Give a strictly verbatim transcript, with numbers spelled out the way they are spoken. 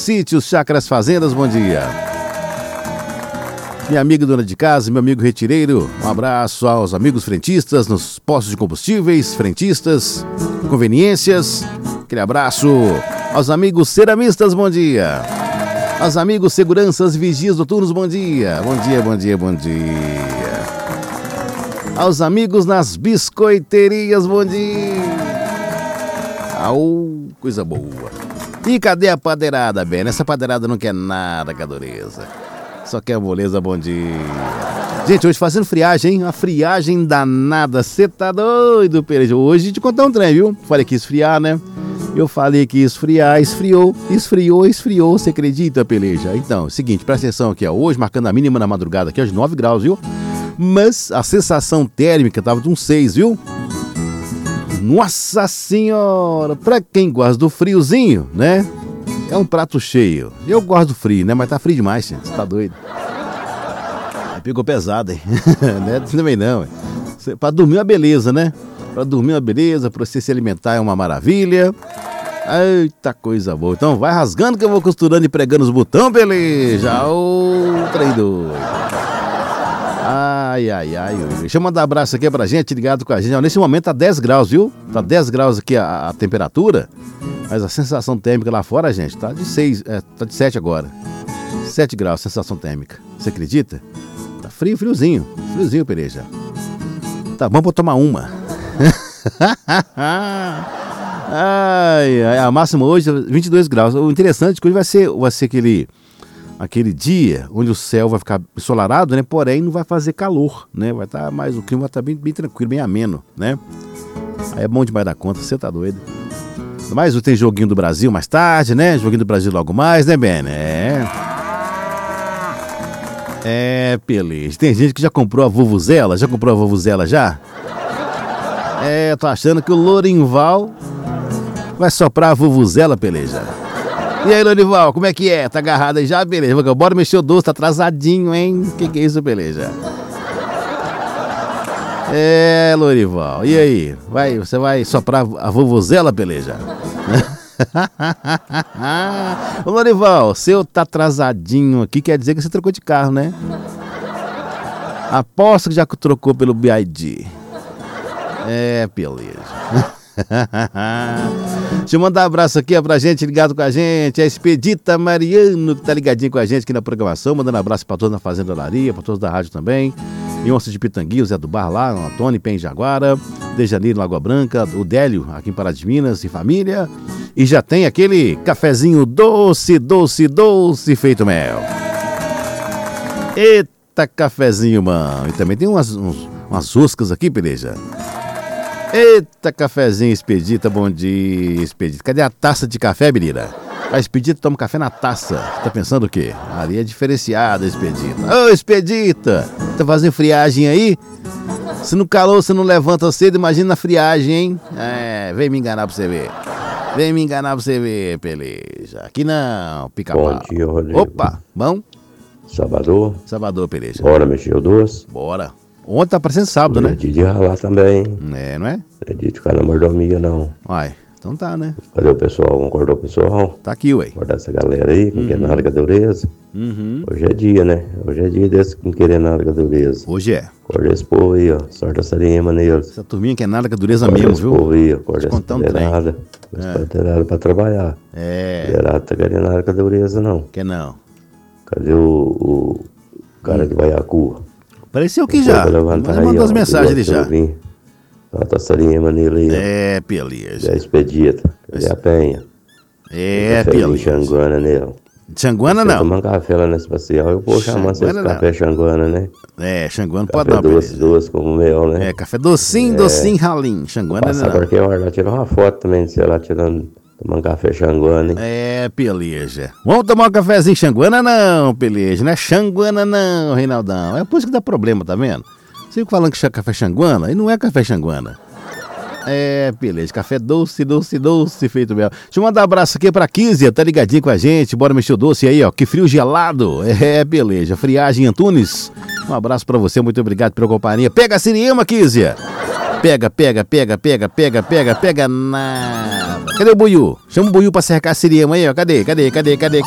Sítios, Chácaras, Fazendas, bom dia. Minha amiga dona de casa, meu amigo retireiro, um abraço aos amigos frentistas nos postos de combustíveis, frentistas, conveniências, aquele abraço aos amigos ceramistas, bom dia. Aos amigos seguranças, vigias noturnos, bom dia. Bom dia, bom dia, bom dia. Aos amigos nas biscoiterias, bom dia. Au, coisa boa. E cadê a padeirada, Ben? Essa padeirada não quer nada com a dureza. Só quer moleza, bom dia. Gente, hoje fazendo friagem, hein? Uma friagem danada. Você tá doido, Pereja? Hoje te contar um trem, viu? Falei que ia esfriar, né? Eu falei que ia esfriar, esfriou, esfriou, esfriou. Você acredita, Peleja? Então, seguinte, presta atenção aqui, ó. Hoje, marcando a mínima na madrugada aqui, ó, de nove graus, viu? Mas a sensação térmica tava de uns seis, viu? Nossa senhora! Pra quem gosta do friozinho, né? É um prato cheio. Eu gosto do frio, né? Mas tá frio demais, gente. Você tá doido? Pegou pesado, hein? Não é também não. Cê, pra dormir é uma beleza, né? Pra dormir é uma beleza, pra você se alimentar é uma maravilha. Eita coisa boa. Então vai rasgando que eu vou costurando e pregando os botões, beleza. Ô, trem doido. Ai, ai, ai. Deixa eu mandar um abraço aqui pra gente, ligado com a gente. Nesse momento tá dez graus, viu? Tá dez graus aqui a, a temperatura. Mas a sensação térmica lá fora, gente, tá de seis, é, tá de sete agora. sete graus, sensação térmica. Você acredita? Tá frio, friozinho. Friozinho, Pereja. Tá bom pra tomar uma. Ai, ai, a máxima hoje é vinte e dois graus. O interessante é que hoje vai ser, vai ser aquele, aquele dia onde o céu vai ficar ensolarado, né? Porém, não vai fazer calor, né? Vai estar mais, o clima vai estar bem, bem tranquilo, bem ameno, né? Aí é bom demais da conta, você tá doido. Mas tem joguinho do Brasil mais tarde, né? Joguinho do Brasil logo mais, né, Ben? É. É, beleza. Tem gente que já comprou a vuvuzela? Já comprou a vuvuzela já? É, tô achando que o Lourival vai soprar a vuvuzela, peleja. E aí, Lourival, como é que é? Tá agarrado aí já, beleza? Bora mexer o doce, tá atrasadinho, hein? Que que é isso, peleja? É, Lourival, e aí? Vai, você vai soprar a vuvuzela, peleja? Ô, Lourival, seu tá atrasadinho aqui, quer dizer que você trocou de carro, né? Aposto que já trocou pelo B I D. É, beleza. Deixa eu mandar um abraço aqui ó, pra gente, ligado com a gente. É a Expedita Mariano, que tá ligadinho com a gente aqui na programação. Mandando um abraço pra todos na Fazenda Olaria, pra todos da rádio também. Em Onça de Pitangui, o Zé do Bar lá, o Antônio, Pé em Jaguara, De Janeiro, Lagoa Branca, o Délio, aqui em Pará de Minas, e família. E já tem aquele cafezinho doce, doce, doce, feito mel. Eita, cafezinho, mano. E também tem umas, uns, umas roscas aqui, peleja. Eita, cafezinho, Expedita, bom dia, Expedita. Cadê a taça de café, menina? A Expedita toma café na taça. Tá pensando o quê? Ali é diferenciada, Expedita. Ô, Expedita, tá fazendo friagem aí? Se no calor você não levanta cedo, imagina na friagem, hein? É, vem me enganar pra você ver. Vem me enganar pra você ver, peleja. Aqui não, pica-pau. Bom dia, Rodrigo. Opa, bom? Salvador. Salvador, peleja. Bora mexer o doce? Bora. Ontem tá parecendo sábado, né? É dia de ralar também. É, não é? É dia de ficar na mordomia, não. Uai, então tá, né? Cadê o pessoal? Concordou o pessoal? Tá aqui, ué. Acordar essa galera aí, com uhum. querendo nada dureza. Uhum. Hoje é dia, né? Hoje é dia desse com querendo nada dureza. Hoje é. Acorda esse povo aí, ó. Sorte essa rima neles. Essa turminha que é nada dureza mesmo, viu? Acorda esse povo aí, acorda essa um cadeirada. Essa cadeirada pra trabalhar. É. Cadeirada tá querendo nada dureza, não. Quer não? Cadê o, o cara hum. de Baiacu? Apareceu aqui já. Mas mandou as mensagens ali já. Bota essa rima nele aí. É, beleza. É Expedita. Cadê a Penha? É, beleza. Xanguana nele. Xanguana não. Tomando café lá na espacial, eu vou chamar esse café Xanguana, né? É, Xanguana pode dar. Café doce, doce como mel, né? É, café docinho, é. docinho, ralinho. Xanguana não. Passar qualquer hora lá, tirar uma foto também, sei lá, tirando, tomando café Xanguana, hein? É, beleza. Vamos tomar um cafezinho Xanguana não, beleza. Não é Xanguana não, Reinaldão. É por isso que dá problema, tá vendo? Você fica falando que é café Xanguana, e não é café Xanguana. É, beleza, café doce, doce, doce, feito mel. Deixa eu mandar um abraço aqui pra Kísia, tá ligadinho com a gente, bora mexer o doce aí, ó, que frio gelado. É, beleza, friagem Antunes, um abraço pra você, muito obrigado pela companhia. Pega a Siriema, Kísia. Pega, pega, pega, pega, pega, pega, pega nada. Cadê o Buiú? Chama o Buiú pra cercar a Siriema aí, ó, cadê, cadê, cadê, cadê?